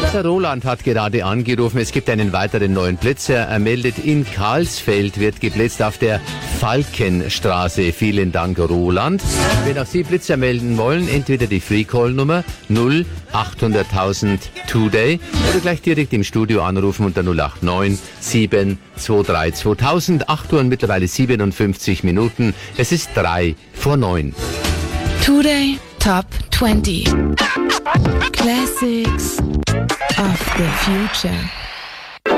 Der Roland hat gerade angerufen, es gibt einen weiteren neuen Blitzer. Er meldet, in Karlsfeld wird geblitzt auf der Falkenstraße. Vielen Dank, Roland. Wenn auch Sie Blitzer melden wollen, entweder die Free-Call-Nummer 0800.000 Today oder gleich direkt im Studio anrufen unter 089 723 2000. 8 Uhr und mittlerweile 57 Minuten. Es ist 3 vor 9. Today Top 20 Classics of the Future.